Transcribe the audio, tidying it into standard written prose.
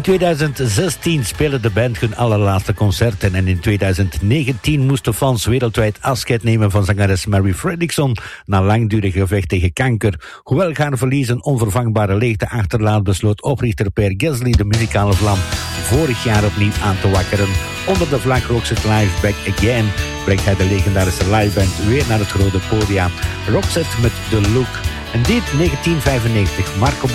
In 2016 speelde de band hun allerlaatste concerten en in 2019 moesten fans wereldwijd afscheid nemen van zangeres Mary Fredriksson na langdurig gevecht tegen kanker. Hoewel haar verlies een onvervangbare leegte achterlaat, besloot oprichter Per Gessle de muzikale vlam vorig jaar opnieuw aan te wakkeren. Onder de vlag Roxette Live Back Again brengt hij de legendarische liveband weer naar het grote podium. Roxette met The Look. En dit 1995, Marco